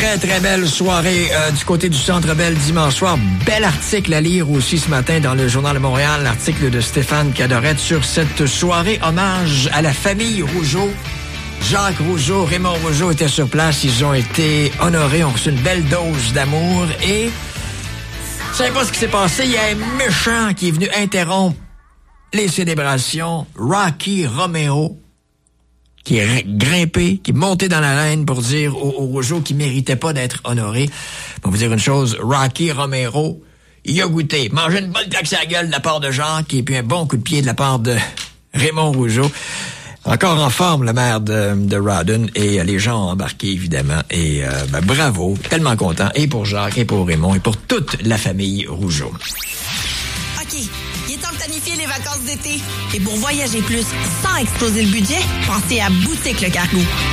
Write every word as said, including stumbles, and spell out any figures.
très, très belle soirée euh, du côté du Centre Bell dimanche soir. Bel article à lire aussi ce matin dans le Journal de Montréal, l'article de Stéphane Cadorette sur cette soirée hommage à la famille Rougeau. Jacques Rougeau, Raymond Rougeau étaient sur place. Ils ont été honorés, ont reçu une belle dose d'amour et... Vous savez pas ce qui s'est passé? Il y a un méchant qui est venu interrompre les célébrations. Rocky Romero, qui est grimpé, qui est monté dans l'arène pour dire aux, aux Rougeau qui méritaient pas d'être honorés. On va vous dire une chose, Rocky Romero, il a goûté. Mangé une bonne claque sur la gueule de la part de Jacques et puis un bon coup de pied de la part de Raymond Rougeau. Encore en forme, la mère de, de Rawdon, et les gens ont embarqué, évidemment. Et euh, ben, bravo, tellement content, et pour Jacques, et pour Raymond, et pour toute la famille Rougeau. OK, il est temps de planifier les vacances d'été. Et pour voyager plus sans exploser le budget, pensez à Boutique Le Cargo.